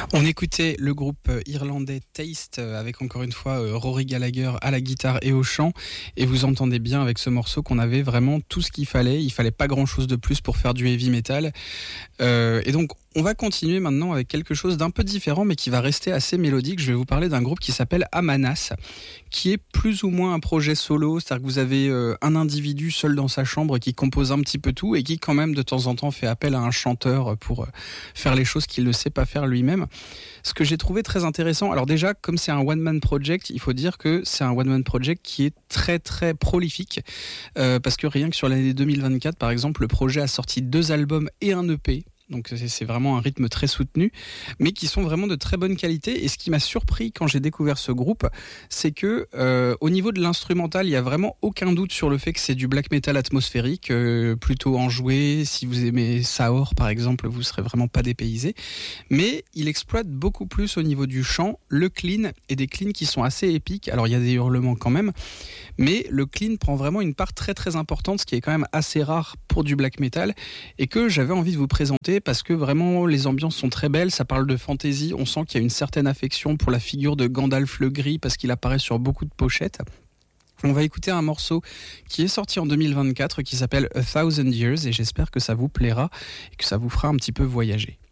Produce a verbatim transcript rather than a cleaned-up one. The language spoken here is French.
On écoutait le groupe irlandais Taste avec encore une fois Rory Gallagher à la guitare et au chant, et vous entendez bien avec ce morceau qu'on avait vraiment tout ce qu'il fallait. Il fallait pas grand chose de plus pour faire du heavy metal, euh, et donc on va continuer maintenant avec quelque chose d'un peu différent mais qui va rester assez mélodique. Je vais vous parler d'un groupe qui s'appelle Amanas, qui est plus ou moins un projet solo, c'est-à-dire que vous avez euh, un individu seul dans sa chambre qui compose un petit peu tout et qui quand même de temps en temps fait appel à un chanteur pour euh, faire les choses qu'il ne sait pas faire lui-même. Ce que j'ai trouvé très intéressant, alors déjà comme c'est un one-man project, il faut dire que c'est un one-man project qui est très très prolifique, euh, parce que rien que sur l'année deux mille vingt-quatre par exemple, le projet a sorti deux albums et un E P. Donc c'est vraiment un rythme très soutenu, mais qui sont vraiment de très bonne qualité. Et ce qui m'a surpris quand j'ai découvert ce groupe, c'est que euh, au niveau de l'instrumental, il y a vraiment aucun doute sur le fait que c'est du black metal atmosphérique, euh, plutôt enjoué. Si vous aimez Saor par exemple, vous serez vraiment pas dépaysé. Mais il exploite beaucoup plus au niveau du chant, le clean et des cleans qui sont assez épiques. Alors il y a des hurlements quand même, mais le clean prend vraiment une part très très importante, ce qui est quand même assez rare pour du black metal et que j'avais envie de vous présenter. Parce que vraiment les ambiances sont très belles, ça parle de fantasy, on sent qu'il y a une certaine affection pour la figure de Gandalf le Gris parce qu'il apparaît sur beaucoup de pochettes. On va écouter un morceau qui est sorti en deux mille vingt-quatre qui s'appelle A Thousand Years et j'espère que ça vous plaira et que ça vous fera un petit peu voyager.